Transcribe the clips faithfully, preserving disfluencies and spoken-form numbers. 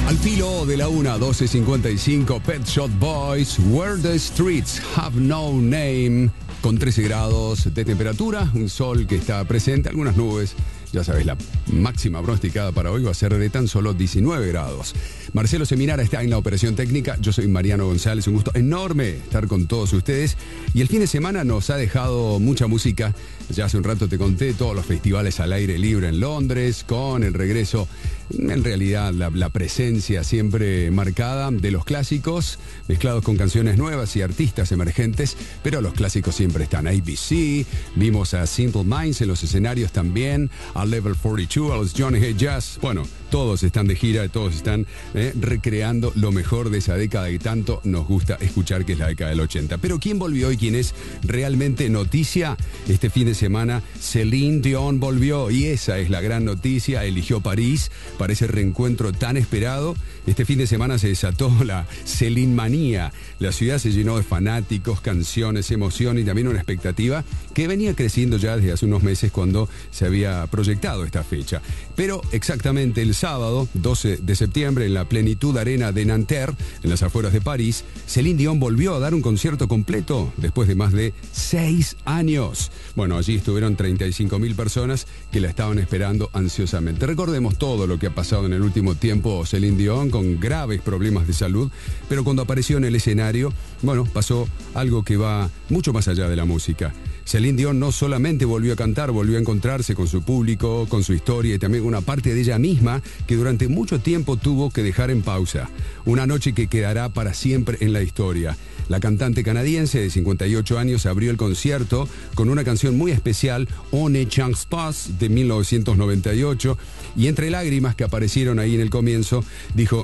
Al filo de la una, doce cincuenta y cinco, Pet Shop Boys, Where the Streets Have No Name, con trece grados de temperatura, un sol que está presente, algunas nubes. Ya sabes, la máxima pronosticada para hoy va a ser de tan solo diecinueve grados. Marcelo Seminara está en la operación técnica. Yo soy Mariano González. Un gusto enorme estar con todos ustedes. Y el fin de semana nos ha dejado mucha música. Ya hace un rato te conté todos los festivales al aire libre en Londres, con el regreso, en realidad la, la presencia siempre marcada de los clásicos, mezclados con canciones nuevas y artistas emergentes, pero los clásicos siempre están. A B C, vimos a Simple Minds en los escenarios también, a Level cuarenta y dos, a los Johnny Hay Jazz. Bueno, todos están de gira, todos están eh, recreando lo mejor de esa década que tanto nos gusta escuchar, que es la década del ochenta. Pero ¿quién volvió y quién es realmente noticia? Este fin de semana Celine Dion volvió y esa es la gran noticia. Eligió París para ese reencuentro tan esperado. Este fin de semana se desató la Celine manía. La ciudad se llenó de fanáticos, canciones, emoción y también una expectativa que venía creciendo ya desde hace unos meses cuando se había proyectado esta fecha. Pero exactamente el sábado, doce de septiembre, en la Plenitud Arena de Nanterre, en las afueras de París, Celine Dion volvió a dar un concierto completo después de más de seis años. Bueno, allí estuvieron treinta y cinco mil personas que la estaban esperando ansiosamente. Recordemos todo lo que ha pasado en el último tiempo Celine Dion, con graves problemas de salud, pero cuando apareció en el escenario, bueno, pasó algo que va mucho más allá de la música. Celine Dion no solamente volvió a cantar, volvió a encontrarse con su público, con su historia y también con una parte de ella misma que durante mucho tiempo tuvo que dejar en pausa. Una noche que quedará para siempre en la historia. La cantante canadiense de cincuenta y ocho años abrió el concierto con una canción muy especial, On ne change pas, de mil novecientos noventa y ocho, y entre lágrimas que aparecieron ahí en el comienzo, dijo: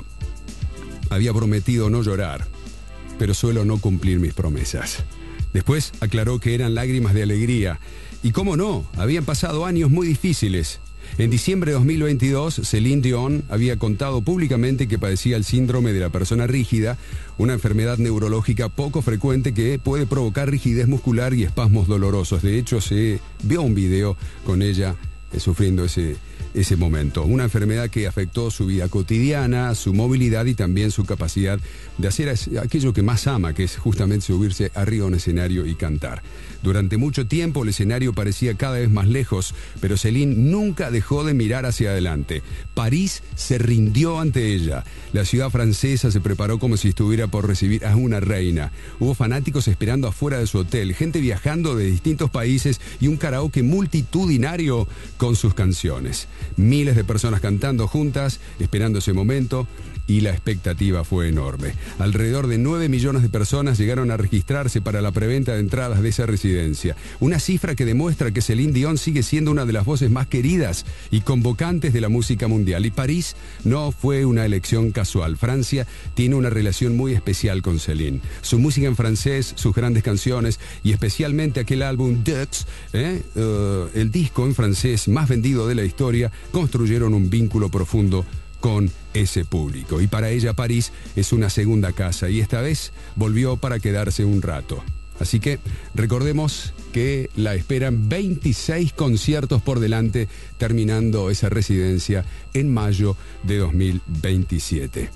había prometido no llorar, pero suelo no cumplir mis promesas. Después aclaró que eran lágrimas de alegría. Y cómo no, habían pasado años muy difíciles. En diciembre de dos mil veintidós, Celine Dion había contado públicamente que padecía el síndrome de la persona rígida, una enfermedad neurológica poco frecuente que puede provocar rigidez muscular y espasmos dolorosos. De hecho, se vio un video con ella eh, sufriendo ese, ese momento. Una enfermedad que afectó su vida cotidiana, su movilidad y también su capacidad de hacer aquello que más ama, que es justamente subirse arriba a un escenario y cantar. Durante mucho tiempo el escenario parecía cada vez más lejos, pero Celine nunca dejó de mirar hacia adelante. París se rindió ante ella. La ciudad francesa se preparó como si estuviera por recibir a una reina. Hubo fanáticos esperando afuera de su hotel, gente viajando de distintos países y un karaoke multitudinario con sus canciones. Miles de personas cantando juntas, esperando ese momento, y la expectativa fue enorme. Alrededor de nueve millones de personas llegaron a registrarse para la preventa de entradas de esa residencia. Una cifra que demuestra que Celine Dion sigue siendo una de las voces más queridas y convocantes de la música mundial. Y París no fue una elección casual. Francia tiene una relación muy especial con Celine. Su música en francés, sus grandes canciones y especialmente aquel álbum Dux, eh, uh, el disco en francés más vendido de la historia, construyeron un vínculo profundo con ese público. Y para ella París es una segunda casa y esta vez volvió para quedarse un rato. Así que recordemos que la esperan veintiséis conciertos por delante, terminando esa residencia en mayo de dos mil veintisiete.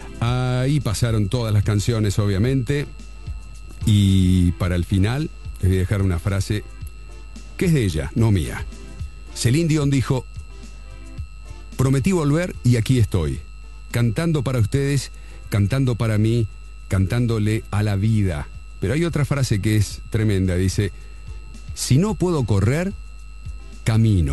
Ahí pasaron todas las canciones, obviamente, y para el final les voy a dejar una frase que es de ella, no mía. Celine Dion dijo: prometí volver y aquí estoy, cantando para ustedes, cantando para mí, cantándole a la vida. Pero hay otra frase que es tremenda, dice: si no puedo correr, camino.